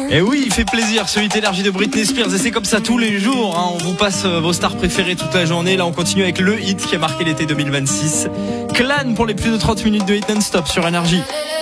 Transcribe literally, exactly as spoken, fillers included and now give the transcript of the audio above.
Et oui, il fait plaisir ce hit énergie de Britney Spears. Et c'est comme ça tous les jours, hein. On vous passe vos stars préférées toute la journée. Là, on continue avec le hit qui a marqué l'été deux mille vingt-six. Clan pour les plus de trente minutes de hit non-stop sur Énergie.